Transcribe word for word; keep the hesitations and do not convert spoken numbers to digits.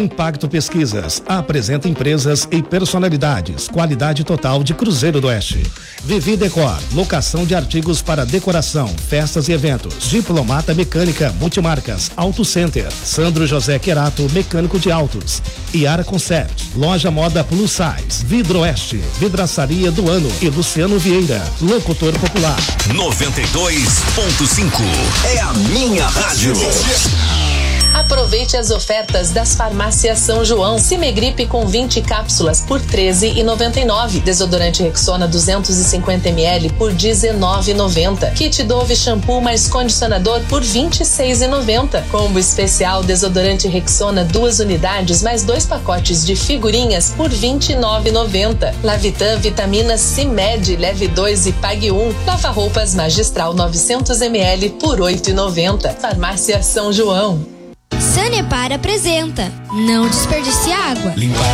Impacto Pesquisas apresenta empresas e personalidades. Qualidade total de Cruzeiro do Oeste. Vivi Decor, locação de artigos para decoração, festas e eventos. Diplomata Mecânica Multimarcas, Auto Center. Sandro José Querato, mecânico de autos. Iara Concept, loja moda plus size. Vidro Oeste, vidraçaria do ano. E Luciano Vieira, locutor popular. noventa e dois ponto cinco é a minha rádio. Aproveite as ofertas das farmácias São João. Cimegripe com vinte cápsulas por treze reais e noventa e nove centavos. Desodorante Rexona duzentos e cinquenta mililitros por dezenove reais e noventa centavos. Kit Dove shampoo mais condicionador por vinte e seis reais e noventa centavos. Combo especial desodorante Rexona duas unidades mais dois pacotes de figurinhas por vinte e nove reais e noventa centavos. Lavitan vitamina Cimed leve dois e pague um. Lava roupas magistral novecentos mililitros por oito reais e noventa centavos. Farmácia São João. Sanepar apresenta Não Desperdice Água. Limpar